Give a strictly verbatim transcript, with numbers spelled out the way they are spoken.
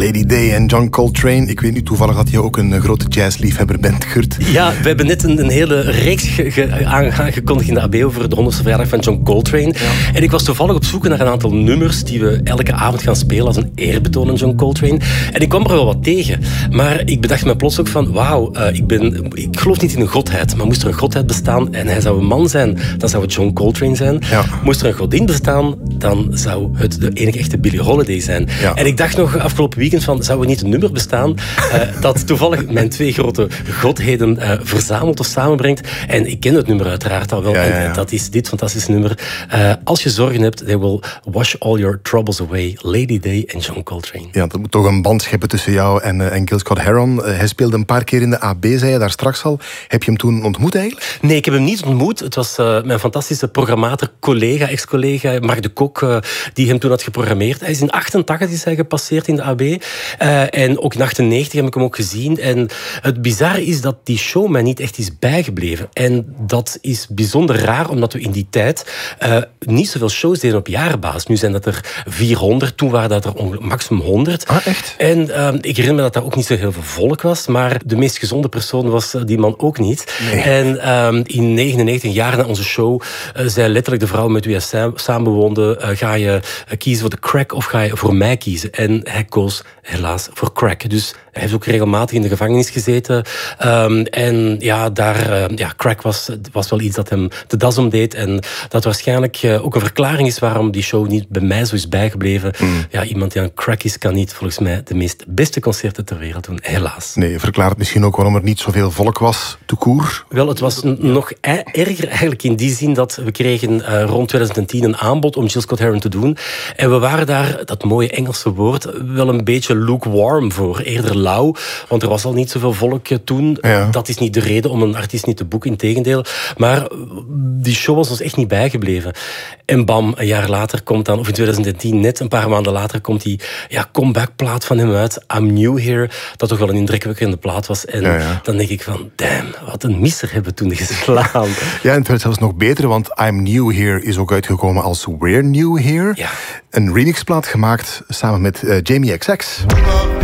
Lady Day en John Coltrane. Ik weet niet toevallig dat je ook een grote jazzliefhebber bent, Gert. Ja, we hebben net een, een hele reeks ge, ge, aangekondigd in de A B over de honderdste verjaardag van John Coltrane. Ja. En ik was toevallig op zoek naar een aantal nummers die we elke avond gaan spelen als een eerbetoon aan John Coltrane. En ik kwam er wel wat tegen. Maar ik bedacht me plots ook van, wauw, uh, ik, ben, ik geloof niet in een godheid. Maar moest er een godheid bestaan en hij zou een man zijn, dan zou het John Coltrane zijn. Ja. Moest er een godin bestaan, dan zou het de enige echte Billie Holiday zijn. Ja. En ik dacht nog afgelopen weekend van, zou er niet een nummer bestaan uh, dat toevallig mijn twee grote godheden uh, verzamelt of samenbrengt. En ik ken het nummer uiteraard al wel. Ja, ja, ja. En dat is dit fantastische nummer. Uh, als je zorgen hebt, they will wash all your troubles away. Lady Day en John Coltrane. Ja, dat moet toch een band scheppen tussen jou en, uh, en Gil Scott-Heron. Uh, hij speelde een paar keer in de A B, zei je daar straks al. Heb je hem toen ontmoet eigenlijk? Nee, ik heb hem niet ontmoet. Het was uh, mijn fantastische programmator, collega, ex-collega, Mark de Kok, uh, die hem toen had geprogrammeerd. Hij is in achtentachtig is hij gepasseerd in de A B. Uh, en ook in achtennegentig heb ik hem ook gezien. En het bizarre is dat die show mij niet echt is bijgebleven. En dat is bijzonder raar, omdat we in die tijd uh, niet zoveel shows deden op jaarbasis. Nu zijn dat er vierhonderd, toen waren dat er maximum honderd. Ah, echt? En uh, ik herinner me dat daar ook niet zo heel veel volk was, maar de meest gezonde persoon was die man ook niet. Nee. En uh, in negenennegentig jaar na onze show uh, zei letterlijk de vrouw met wie hij samenwoonde, uh, ga je uh, kiezen voor de crack of ga je voor mij kiezen? En hij koos helaas voor crack. Dus hij heeft ook regelmatig in de gevangenis gezeten. Um, en ja, daar, uh, ja, crack was, was wel iets dat hem de das omdeed. En dat waarschijnlijk uh, ook een verklaring is waarom die show niet bij mij zo is bijgebleven. Mm. Ja, iemand die aan crack is, kan niet volgens mij de meest beste concerten ter wereld doen. Helaas. Nee, verklaart misschien ook waarom er niet zoveel volk was, tout court. Wel, het was n- nog e- erger eigenlijk in die zin dat we kregen uh, rond twintig tien een aanbod om Gil Scott-Heron te doen. En we waren daar, dat mooie Engelse woord, wel een beetje lukewarm voor. Eerder lauw, want er was al niet zoveel volk toen. Ja. Dat is niet de reden om een artiest niet te boeken, integendeel. Maar die show was ons echt niet bijgebleven. En bam, een jaar later komt dan, of in twintig tien, net een paar maanden later, komt die ja, comeback-plaat van hem uit, I'm New Here, dat toch wel een indrukwekkende plaat was. En ja, ja. dan denk ik van, damn, wat een misser hebben we toen geslaan. Ja, en het werd zelfs nog beter, want I'm New Here is ook uitgekomen als We're New Here. Ja. Een remixplaat gemaakt samen met uh, Jamie X X.